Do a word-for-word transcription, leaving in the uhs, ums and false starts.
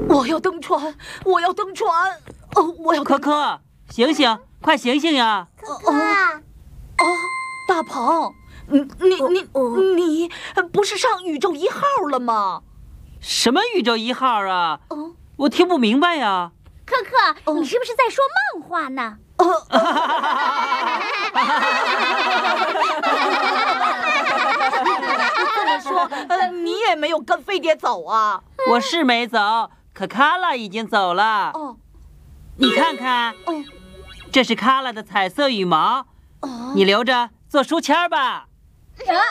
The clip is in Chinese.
我要登船，我要登船！哦，我要可可，醒醒，快醒醒呀！ 可可， 哦，大鹏，你你你你不是上宇宙一号了吗？ 什么宇宙一号啊？ 哦， 我听不明白呀。 可可，你是不是在说梦话呢？ 这么说，呃，你也没有跟飞碟走啊？ 我是没走，可卡拉已经走了。 哦， 你看看， 哦， 这是卡拉的彩色羽毛， 哦， 你留着做书签吧。